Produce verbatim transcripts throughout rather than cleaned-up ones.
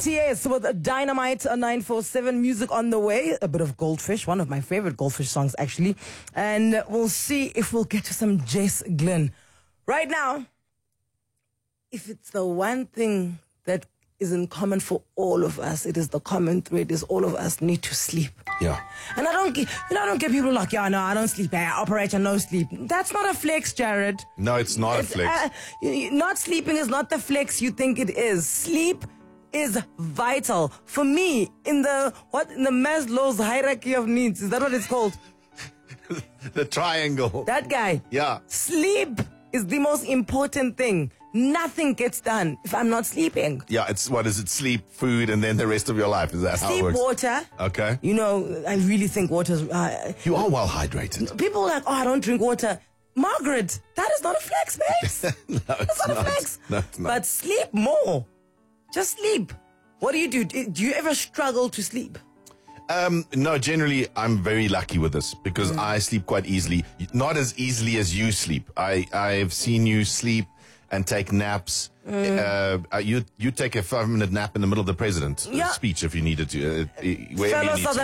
T S with Dynamite nine four seven, music on the way. A bit of Goldfish, one of my favorite Goldfish songs, actually. And we'll see if we'll get to some Jess Glynn. Right now, if it's the one thing that is in common for all of us, it is the common thread is all of us need to sleep. Yeah. And I don't get, you know, I don't get people like, yeah, no, I don't sleep. I operate on no sleep. That's not a flex, Jared. No, it's not It's, a flex. uh, y- not sleeping is not the flex you think it is. Sleep is vital. For me, in the, what, in the Maslow's hierarchy of needs, is that what it's called? The triangle. That guy. Yeah. Sleep is the most important thing. Nothing gets done if I'm not sleeping. Yeah, it's, what is it? Sleep, food, and then the rest of your life. Is that how it Sleep, works? water. Okay. You know, I really think water's... Uh, You are well hydrated. people are like, oh, I don't drink water. Margaret, that is not a flex, mate. No, That's it's not, not. a flex. No, it's not. But sleep more. Just sleep. What do you do? Do you ever struggle to sleep? Um, no, generally, I'm very lucky with this because Mm. I sleep quite easily. Not as easily as you sleep. I, I've seen you sleep and take naps. Mm. Uh, you you take a five minute nap in the middle of the president's uh, Yeah. speech if you needed to. Uh, uh, wherever Fellow you need South to.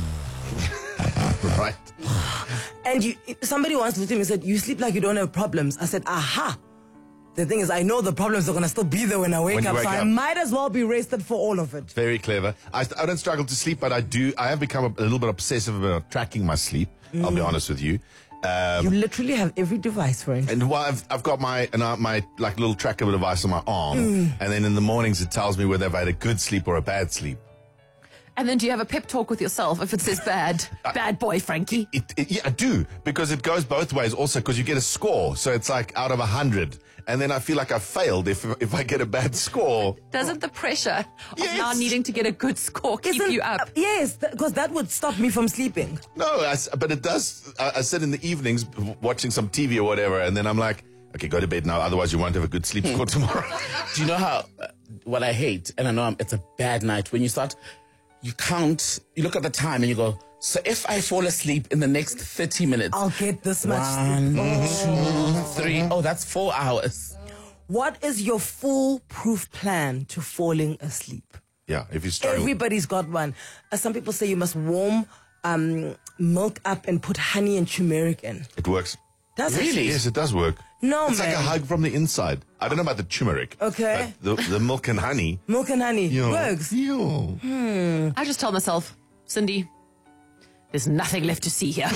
Africa. Right. And you, somebody once looked at me and said, you sleep like you don't have problems. I said, aha. The thing is, I know the problems are going to still be there when I wake When you up, wake so I up. might as well be rested for all of it. Very clever. I, I don't struggle to sleep, but I do. I have become a, a little bit obsessive about tracking my sleep. I'll be honest with you. Um, You literally have every device for it. And well, I've, I've got my and uh, my like little tracker device on my arm, and then in the mornings it tells me whether I've had a good sleep or a bad sleep. And then do you have a pep talk with yourself if it says bad? Bad boy, Frankie. It, it, yeah, I do, because it goes both ways also, because you get a score. So it's like out of a hundred. And then I feel like I failed if if I get a bad score. Doesn't the pressure of Yes. now needing to get a good score keep Isn't- you up? uh, yes, because that would stop me from sleeping. No, I s but it does. I, I sit in the evenings w- watching some T V or whatever, and then I'm like, okay, go to bed now, otherwise you won't have a good sleep score tomorrow. Do you know how, uh, what I hate, and I know I'm, it's a bad night, when you start, you count, you look at the time and you go, so if I fall asleep in the next thirty minutes, I'll get this much one, sleep. two, three, oh, that's four hours. What is your foolproof plan to falling asleep? Yeah, if you struggle. Everybody's got one. Uh, some people say you must warm um, milk up and put honey and turmeric in. It works. Does Really? it? Yes, it does work. No, It's man. like a hug from the inside. I don't know about the turmeric. Okay. But the, the milk and honey. Milk and honey you know, works. you- I just tell myself, Cindy, there's nothing left to see here.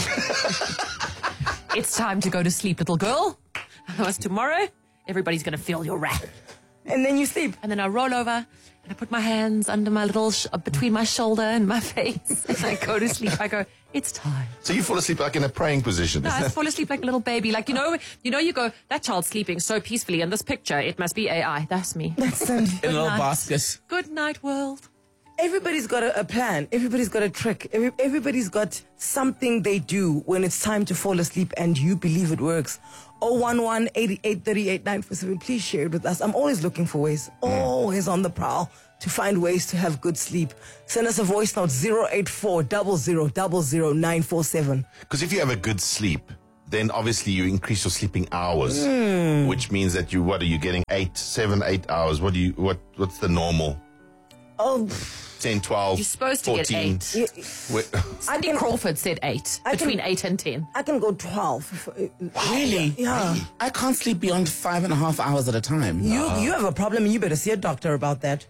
It's time to go to sleep, little girl. Otherwise tomorrow, everybody's going to feel your wrath. And then you sleep. And then I roll over and I put my hands under my little, sh- between my shoulder and my face. And I go to sleep. I go, it's time. So you fall asleep like in a praying position. No, isn't I it? fall asleep like a little baby. Like, you know, you know, you go, that child's sleeping so peacefully in this picture. It must be A I. That's me. That's Sandy. In a little night. basket. Good night, world. Everybody's got a, a plan. Everybody's got a trick. Every, everybody's got something they do when it's time to fall asleep and you believe it works. oh one one, eight eight three eight, nine four seven. Please share it with us. I'm always looking for ways, always on the prowl to find ways to have good sleep. Send us a voice note, zero eight four, zero zero zero zero nine four seven. Because if you have a good sleep, then obviously you increase your sleeping hours, which means that you, what are you getting? Eight, seven, eight hours. What do you, what, what's the normal? Oh, ten, twelve, You're supposed to fourteen. get eight. Wait, Cindy Crawford said eight. I can- Between eight and ten. I can go twelve. Really? Yeah. I can't sleep beyond five and a half hours at a time. You you have a problem and you better see a doctor about that.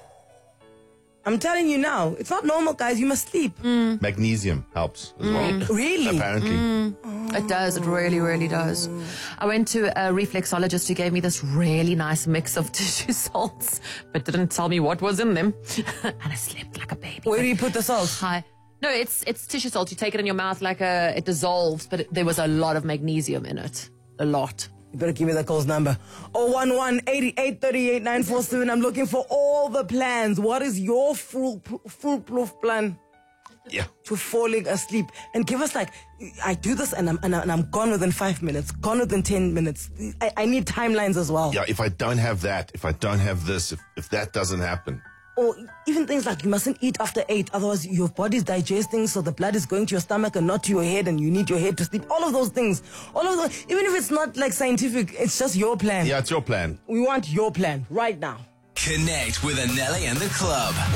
I'm telling you now, it's not normal, guys. You must sleep. Magnesium helps as well. Really? Apparently. It does. It really, really does. I went to a reflexologist who gave me this really nice mix of tissue salts, but didn't tell me what was in them. And I slept like a baby. Where do you put the salt? Hi. No, it's it's tissue salt. You take it in your mouth like a, it dissolves, but it, there was a lot of magnesium in it. A lot. You better give me that call's number. oh one one, eight eight three eight, nine four seven. I'm looking for all the plans. What is your full foolproof plan Yeah. to falling asleep? And give us like, I do this and I'm and, I, and I'm gone within five minutes, gone within ten minutes. I, I need timelines as well. Yeah, if I don't have that, if I don't have this, if, if that doesn't happen. Or even things like you mustn't eat after eight, otherwise your body's digesting, so the blood is going to your stomach and not to your head, and you need your head to sleep. All of those things, all of those, even if it's not like scientific, it's just your plan. Yeah, it's your plan. We want your plan right now. Connect with Anele and the club.